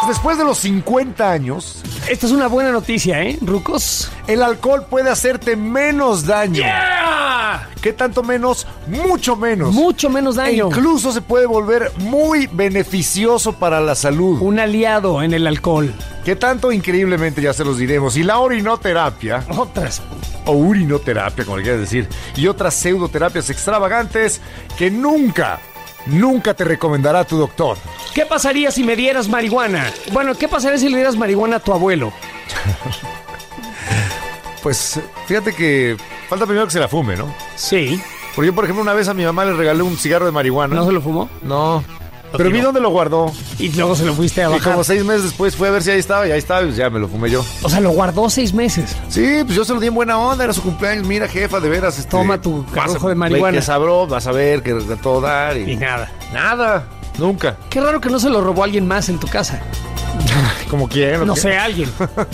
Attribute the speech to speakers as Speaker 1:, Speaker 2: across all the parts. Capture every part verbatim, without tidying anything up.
Speaker 1: Después de los cincuenta años,
Speaker 2: Esta es una buena noticia, ¿eh, rucos?
Speaker 1: el alcohol puede hacerte menos daño.
Speaker 2: ¡Yeah!
Speaker 1: ¿Qué tanto menos? Mucho menos.
Speaker 2: Mucho menos
Speaker 1: E
Speaker 2: daño.
Speaker 1: incluso se puede volver muy beneficioso para la salud.
Speaker 2: Un aliado en el alcohol.
Speaker 1: ¿Qué tanto? Increíblemente ya se los diremos. Y la orinoterapia,
Speaker 2: Otras.
Speaker 1: o urinoterapia, como le quieras decir, y otras pseudoterapias extravagantes que nunca, nunca te recomendará tu doctor.
Speaker 2: ¿Qué pasaría si me dieras marihuana? Bueno, ¿qué pasaría si le dieras marihuana a tu abuelo?
Speaker 1: Pues fíjate que falta primero que se la fume, ¿no?
Speaker 2: Sí.
Speaker 1: Porque yo, por ejemplo, una vez a mi mamá le regalé un cigarro de marihuana.
Speaker 2: ¿No se lo fumó?
Speaker 1: No. Pero
Speaker 2: tiró.
Speaker 1: vi dónde lo guardó.
Speaker 2: Y luego se lo fuiste a
Speaker 1: Y
Speaker 2: bajar.
Speaker 1: como seis meses después fue a ver si ahí estaba, y ahí estaba, y pues ya me lo fumé yo.
Speaker 2: O sea, lo guardó seis meses.
Speaker 1: Sí, pues yo se lo di en buena onda, era su cumpleaños. Mira, jefa, de veras. Este,
Speaker 2: Toma tu
Speaker 1: vas a-
Speaker 2: carrujo de
Speaker 1: güey,
Speaker 2: marihuana.
Speaker 1: Que sabró, vas a ver que de todo dar. Y,
Speaker 2: Y nada.
Speaker 1: nada, nunca.
Speaker 2: Qué raro que no se lo robó alguien más en tu casa.
Speaker 1: Como quiera.
Speaker 2: No sé, alguien.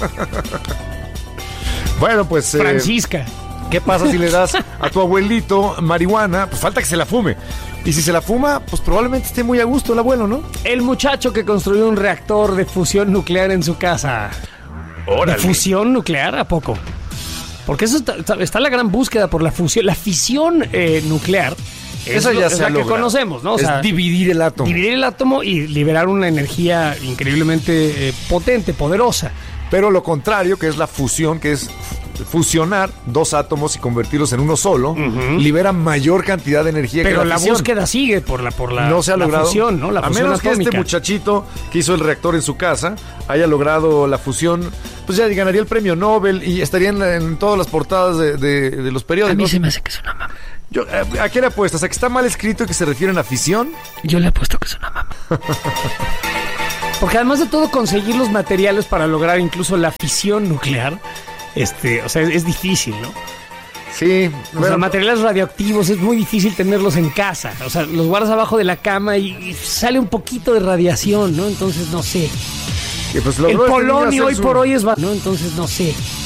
Speaker 1: Bueno, pues. eh,
Speaker 2: Francisca.
Speaker 1: ¿Qué pasa si le das a tu abuelito marihuana? Pues falta que se la fume. Y si se la fuma, pues probablemente esté muy a gusto el abuelo, ¿no?
Speaker 2: El muchacho que construyó un reactor de fusión nuclear en su casa. ¿De fusión nuclear? ¿A poco? Porque eso está, está- está la gran búsqueda por la fusión. La fisión eh, nuclear es,
Speaker 1: Esa ya
Speaker 2: lo- es
Speaker 1: se
Speaker 2: la
Speaker 1: ha
Speaker 2: que
Speaker 1: logrado.
Speaker 2: conocemos, ¿no? O
Speaker 1: Es
Speaker 2: sea,
Speaker 1: dividir el átomo.
Speaker 2: dividir el átomo y liberar una energía increíblemente eh, potente, poderosa.
Speaker 1: Pero lo contrario, que es la fusión, que es fusionar dos átomos y convertirlos en uno solo, libera mayor cantidad de energía
Speaker 2: Pero
Speaker 1: que la,
Speaker 2: la
Speaker 1: fisión.
Speaker 2: búsqueda sigue por la por la,
Speaker 1: No se ha
Speaker 2: la
Speaker 1: logrado.
Speaker 2: fusión, ¿no? La
Speaker 1: a
Speaker 2: fusión
Speaker 1: menos que
Speaker 2: atómica.
Speaker 1: este muchachito que hizo el reactor en su casa haya logrado la fusión, pues ya ganaría el premio Nobel y estaría en, la- en todas las portadas de, de- de los
Speaker 2: A
Speaker 1: periódicos.
Speaker 2: mí se me hace que es una mama.
Speaker 1: Yo, ¿a, a qué le apuestas? ¿A que está mal escrito y que se refieren a fisión?
Speaker 2: Yo le apuesto que es una mama. Porque además de todo, conseguir los materiales para lograr incluso la fisión nuclear, este, o sea, es, es difícil, ¿no?
Speaker 1: Sí.
Speaker 2: O sea,
Speaker 1: bueno,
Speaker 2: materiales radioactivos es muy difícil tenerlos en casa. O sea, los guardas abajo de la cama y, y sale un poquito de radiación, ¿no? Entonces, no sé.
Speaker 1: que, pues,
Speaker 2: El
Speaker 1: logró este niño
Speaker 2: polonio
Speaker 1: hacer
Speaker 2: hoy
Speaker 1: su-
Speaker 2: por hoy es... va- ¿no? Entonces, no sé.